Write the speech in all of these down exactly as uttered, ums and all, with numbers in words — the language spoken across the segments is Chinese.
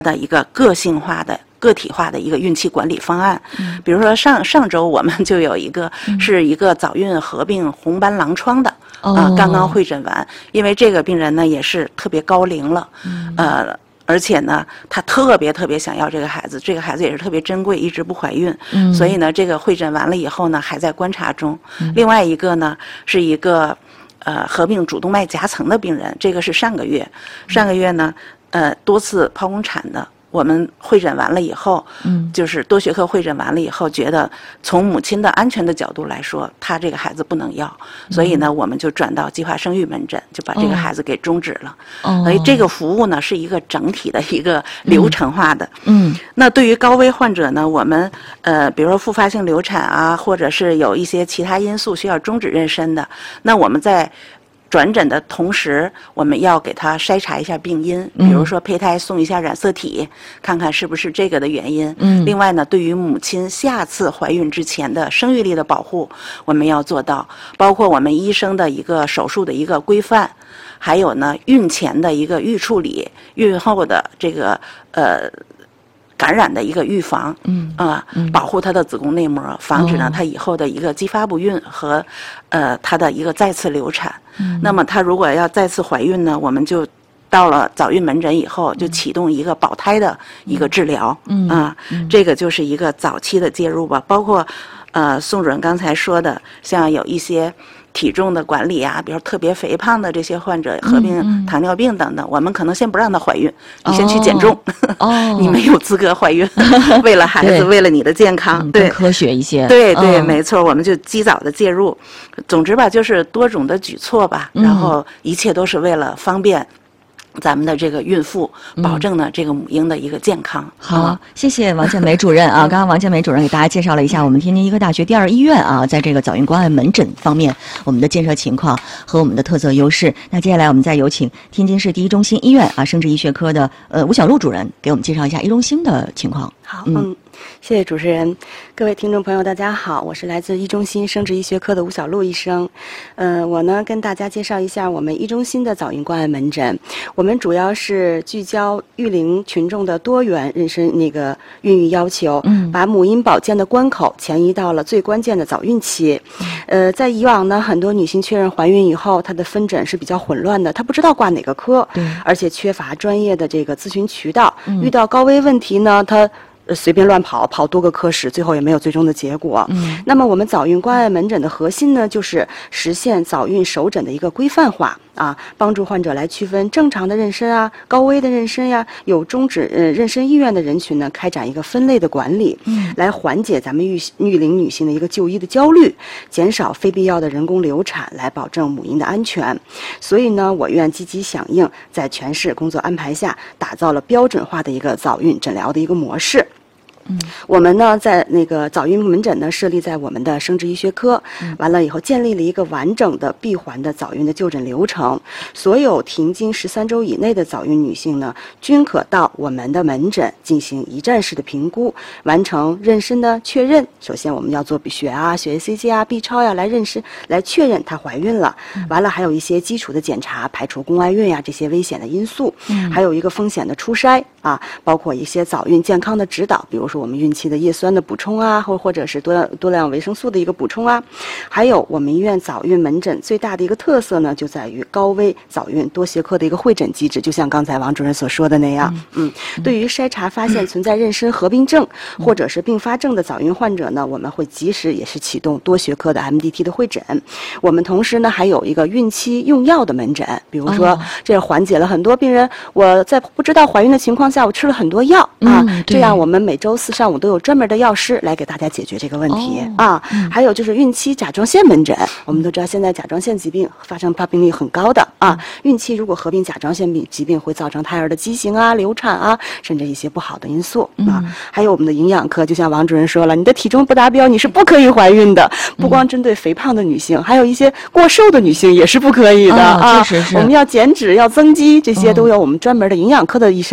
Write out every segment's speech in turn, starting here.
的一个个性化的个体化的一个孕期管理方案。嗯、比如说上上周我们就有一个、嗯、是一个早孕合并红斑狼疮的啊、呃，刚刚会诊完，因为这个病人呢也是特别高龄了，嗯、呃。而且呢，她特别特别想要这个孩子，这个孩子也是特别珍贵，一直不怀孕，嗯、所以呢，这个会诊完了以后呢，还在观察中。嗯、另外一个呢，是一个呃合并主动脉夹层的病人，这个是上个月，上个月呢，呃多次剖宫产的。我们会诊完了以后，嗯，就是多学科会诊完了以后，觉得从母亲的安全的角度来说，她这个孩子不能要，嗯、所以呢，我们就转到计划生育门诊，就把这个孩子给终止了。哦，所以这个服务呢是一个整体的一个流程化的。嗯，那对于高危患者呢，我们呃，比如说复发性流产啊，或者是有一些其他因素需要终止妊娠的，那我们在转诊的同时，我们要给他筛查一下病因，比如说胚胎送一下染色体，看看是不是这个的原因。嗯。另外呢，对于母亲下次怀孕之前的生育力的保护，我们要做到，包括我们医生的一个手术的一个规范，还有呢，孕前的一个预处理，孕后的这个呃。感染的一个预防，嗯啊、呃，保护她的子宫内膜，防止呢她以后的一个继发不孕和，呃，她的一个再次流产。嗯、那么她如果要再次怀孕呢，我们就到了早孕门诊以后，就启动一个保胎的一个治疗，嗯啊，嗯这个就是一个早期的介入吧。包括，呃，宋主任刚才说的，像有一些。体重的管理啊，比如特别肥胖的这些患者，合并糖尿病等等，嗯嗯、我们可能先不让她怀孕，你先去减重，哦、你没有资格怀孕，为了孩子，为了你的健康， 嗯、对，更科学一些， 对对，哦、没错，我们就及早的介入。总之吧，就是多种的举措吧，嗯、然后一切都是为了方便。咱们的这个孕妇，保证呢、嗯、这个母婴的一个健康。 好，嗯、谢谢王建梅主任啊。刚刚王建梅主任给大家介绍了一下我们天津医科大学第二医院啊，在这个早孕关爱门诊方面我们的建设情况和我们的特色优势。那接下来我们再有请天津市第一中心医院啊生殖医学科的呃吴小璐主任给我们介绍一下一中心的情况。 好，嗯。嗯谢谢主持人，各位听众朋友，大家好，我是来自一中心生殖医学科的吴小璐医生。呃，我呢跟大家介绍一下我们一中心的早孕关爱门诊。我们主要是聚焦育龄群众的多元妊娠那个孕育要求，嗯，把母婴保健的关口前移到了最关键的早孕期。呃，在以往呢，很多女性确认怀孕以后，她的分诊是比较混乱的，她不知道挂哪个科，对，而且缺乏专业的这个咨询渠道。嗯、遇到高危问题呢，她随便乱跑，跑多个科室，最后也没有最终的结果。嗯，那么我们早孕关爱门诊的核心呢，就是实现早孕首诊的一个规范化啊，帮助患者来区分正常的妊娠啊、高危的妊娠呀、啊、有终止呃妊娠意愿的人群呢，开展一个分类的管理，嗯，来缓解咱们育育龄女性的一个就医的焦虑，减少非必要的人工流产，来保证母婴的安全。所以呢，我院积极响应，在全市工作安排下，打造了标准化的一个早孕诊疗的一个模式。嗯，我们呢在那个早孕门诊呢设立在我们的生殖医学科，嗯、完了以后建立了一个完整的闭环的早孕的就诊流程。所有停经十三周以内的早孕女性呢，均可到我们的门诊进行一站式的评估，完成妊娠的确认。首先我们要做血啊、血液 C G 啊、B 超呀、啊、来认识来确认她怀孕了。嗯、完了还有一些基础的检查，排除宫外孕呀、啊、这些危险的因素。嗯、还有一个风险的初筛啊，包括一些早孕健康的指导，比如说我们孕期的叶酸的补充啊，或或者是多多量维生素的一个补充啊。还有我们医院早孕门诊最大的一个特色呢，就在于高危早孕多学科的一个会诊机制，就像刚才王主任所说的那样。嗯，嗯对于筛查发现存在妊娠合并症、嗯、或者是并发症的早孕患者呢，我们会及时也是启动多学科的 M D T 的会诊。我们同时呢还有一个孕期用药的门诊，比如说、哦、这缓解了很多病人我在不知道怀孕的情况下我吃了很多药、嗯、啊，这样我们每周四上午都有专门的药师来给大家解决这个问题、哦、啊、嗯。还有就是孕期甲状腺门诊，我们都知道现在甲状腺疾病发生发病率很高的啊，孕期如果合并甲状腺疾病会造成胎儿的畸形啊、流产啊，甚至一些不好的因素、嗯、啊。还有我们的营养科，就像王主任说了，你的体重不达标你是不可以怀孕的，不光针对肥胖的女性，还有一些过瘦的女性也是不可以的、哦、啊。确实是，我们要减脂要增肌，这些都有我们专门的营养科的医生来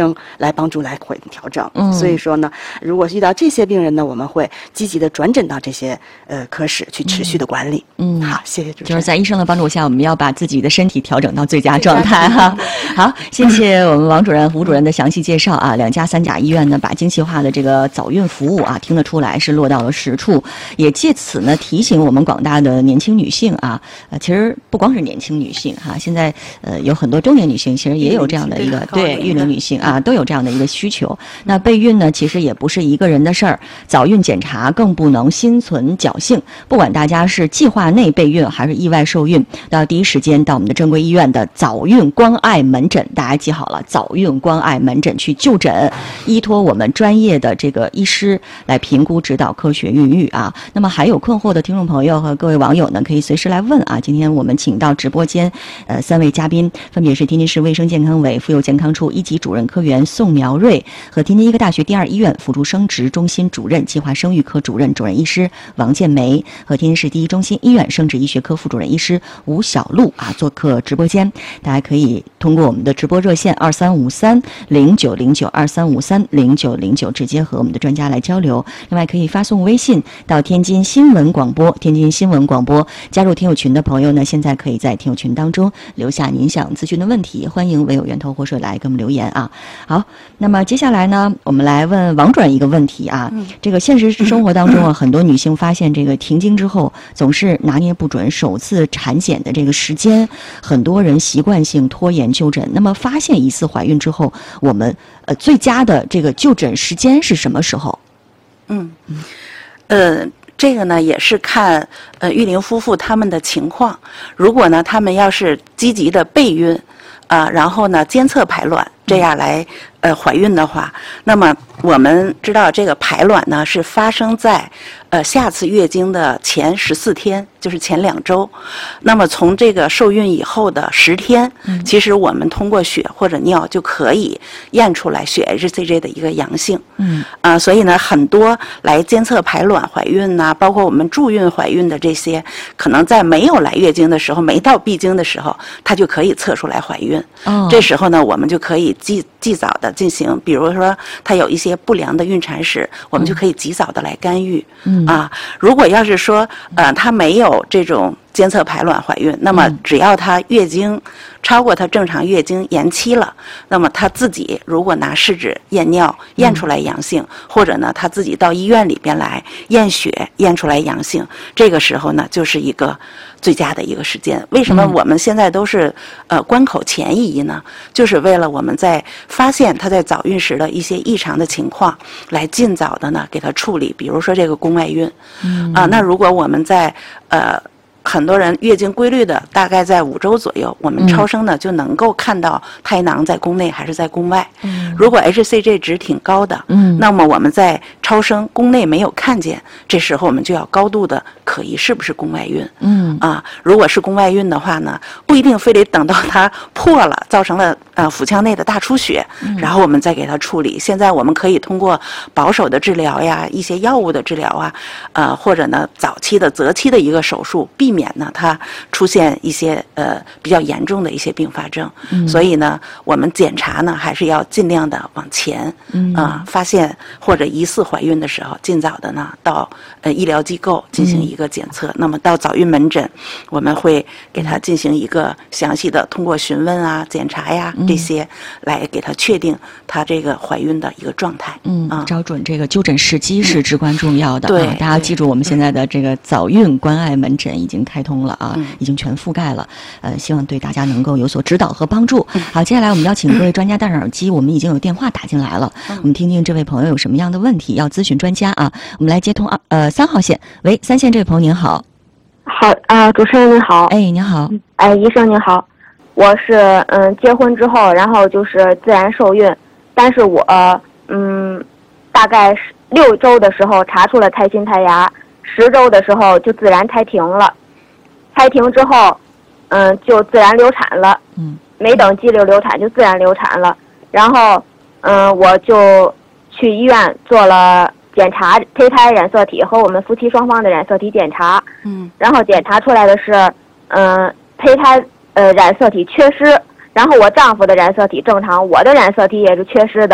来帮助来回调整。 嗯， 所以说呢，如果遇到这些病人呢，我们会积极的转诊到这些呃科室去持续的管理。 嗯， 好，谢谢主持人。 就是在医生的帮助下，我们要把自己的身体调整到最佳状态哈。好，谢谢我们王主任、吴主任的详细介绍啊。两家三甲医院呢，把精细化的这个早孕服务啊，听得出来是落到了实处，也借此呢提醒我们广大的年轻女性啊，呃，其实不光是年轻女性哈，现在呃有很多中年女性其实也有这样的一个对育龄女性啊，都有这样的一个需求。那备孕呢，其实也不是一个人的事儿，早孕检查更不能心存侥幸。不管大家是计划内备孕还是意外受孕，到第一时间到我们的正规医院的早孕关爱门诊，大家记好了，早孕关爱门诊去就诊，依托我们专业的这个医师来评估指导科学孕育啊。那么还有困惑的听众朋友和各位网友呢，可以随时来问啊。今天我们请到直播间呃三位嘉宾，分别是天津市卫生健康委妇幼健康处一级主任科员宋苗瑞和天津医科大学第二医院辅助生殖中心主任计划生育科主任主任医师王建梅和天津市第一中心医院生殖医学科副主任医师吴小璐啊做客直播间。大家可以通过我们的直播热线二三五三零九零九二三五三零九零九直接和我们的专家来交流。另外可以发送微信到天津新闻广播，天津新闻广播加入听友群的朋友呢，现在可以在听友群当中留下您想咨询的问题，欢迎唯有源头活水来给我们留言啊。好，那么接下来呢，我们来问王主任一个问题啊。嗯、这个现实生活当中啊，很多女性发现这个停经之后总是拿捏不准首次产检的这个时间，很多人习惯性拖延就诊。那么发现疑似怀孕之后，我们呃最佳的这个就诊时间是什么时候？ 嗯，呃。这个呢也是看呃育龄夫妇他们的情况，如果呢他们要是积极的备孕，啊、呃，然后呢监测排卵，这样来呃怀孕的话，那么我们知道这个排卵呢是发生在呃下次月经的前十四天，就是前两周。那么从这个受孕以后的十天，嗯、其实我们通过血或者尿就可以验出来血 H C G 的一个阳性。嗯，啊、呃，所以呢，很多来监测排卵怀孕呐、啊，包括我们助孕怀孕的这些，可能在没有来月经的时候，没到闭经的时候，它就可以测出来怀孕。哦，这时候呢，我们就可以及及早的进行，比如说它有一些不良的孕产史，我们就可以及早的来干预。嗯啊，如果要是说呃它没有这种监测排卵怀孕，那么只要她月经超过她正常月经延期了，那么她自己如果拿试纸验尿验出来阳性，或者呢她自己到医院里边来验血验出来阳性，这个时候呢就是一个最佳的一个时间。为什么我们现在都是呃关口前移呢？就是为了我们在发现她在早孕时的一些异常的情况，来尽早的呢给她处理。比如说这个宫外孕，嗯啊，那如果我们在呃。很多人月经规律的大概在五周左右，我们超声呢就能够看到胎囊在宫内还是在宫外。嗯、如果 H C G 值挺高的，嗯，那么我们在超声宫内没有看见，这时候我们就要高度的可疑是不是宫外孕。嗯啊，如果是宫外孕的话呢，不一定非得等到它破了，造成了呃腹腔内的大出血，嗯、然后我们再给它处理。现在我们可以通过保守的治疗呀，一些药物的治疗啊，呃或者呢早期的择期的一个手术，避免。免呢，它出现一些呃比较严重的一些并发症，嗯、所以呢，我们检查呢还是要尽量的往前，啊、嗯呃，发现或者疑似怀孕的时候，尽早的呢到呃医疗机构进行一个检测。嗯、那么到早孕门诊，我们会给他进行一个详细的通过询问啊、检查呀、嗯、这些，来给他确定他这个怀孕的一个状态。 嗯，啊、找准这个就诊时机是至关重要的。 对、 啊，大家记住，我们现在的这个早孕关爱门诊已经开通了啊，嗯、已经全覆盖了。呃，希望对大家能够有所指导和帮助。嗯、好，接下来我们邀请各位专家戴上耳机，我们已经有电话打进来了，嗯、我们听听这位朋友有什么样的问题要咨询专家啊。我们来接通啊，呃，三号线，喂，三线这位朋友您好。 好啊、呃，主持人您好。 哎，您好。 哎，医生您好，我是嗯结婚之后，然后就是自然受孕，但是我嗯大概是六周的时候查出了胎心胎芽，十周的时候就自然胎停了，胎停之后，嗯就自然流产了，嗯，没等激流流产就自然流产了，然后嗯我就去医院做了检查胚胎染色体和我们夫妻双方的染色体检查，嗯，然后检查出来的是，嗯胚胎呃染色体缺失，然后我丈夫的染色体正常，我的染色体也是缺失的，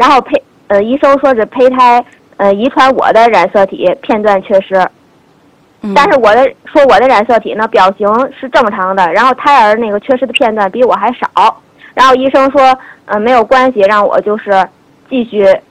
然后胚呃医生说是胚胎呃遗传我的染色体片段缺失， 嗯、 但是我的说我的染色体呢表型是正常的，然后胎儿那个缺失的片段比我还少，然后医生说嗯、呃、没有关系，让我就是继续